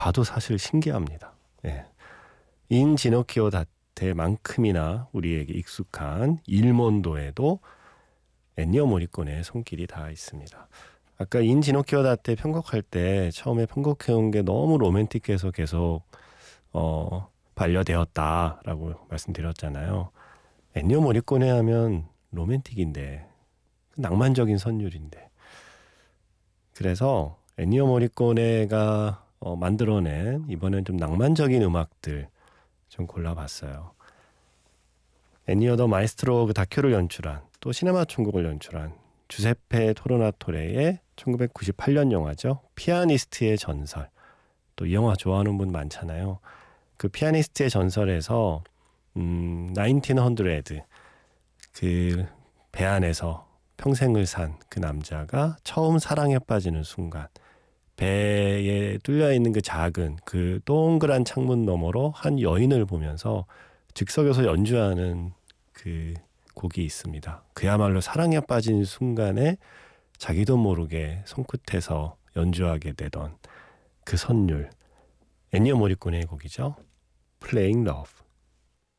봐도 사실 신기합니다. 예. 인 지노키오 다테만큼이나 우리에게 익숙한 일몬도에도 엔니오 모리코네의 손길이 닿아 있습니다. 아까 인 지노키오 다테 편곡할 때 처음에 편곡해온 게 너무 로맨틱해서 계속 반려되었다라고 말씀드렸잖아요. 엔니오 모리코네 하면 로맨틱인데 낭만적인 선율인데, 그래서 엔니오 모리코네가 만들어낸 이번엔 좀 낭만적인 음악들 좀 골라봤어요. 엔니오 더 마에스트로 그 다큐를 연출한, 또 시네마 천국을 연출한 주세페 토르나토레의 1998년 영화죠. 피아니스트의 전설. 또 이 영화 좋아하는 분 많잖아요. 그 피아니스트의 전설에서 1900 그 배 안에서 평생을 산 그 남자가 처음 사랑에 빠지는 순간, 배에 뚫려 있는 그 작은 그 동그란 창문 너머로 한 여인을 보면서 즉석에서 연주하는 그 곡이 있습니다. 그야말로 사랑에 빠진 순간에 자기도 모르게 손끝에서 연주하게 되던 그 선율, 엔니오 모리코네의 곡이죠. Playing Love.